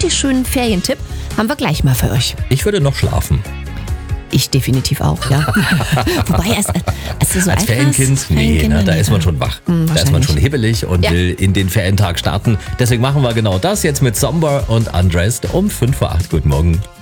richtig schönen Ferientipp haben wir gleich mal für euch. Ich würde noch schlafen. Ich definitiv auch, ja. Wobei, als du so Als Ferienkind, da ist man schon wach. Da ist man schon hibbelig und will in den Ferientag starten. Deswegen machen wir genau das jetzt mit Somber und Undressed um 5 vor 8. Guten Morgen.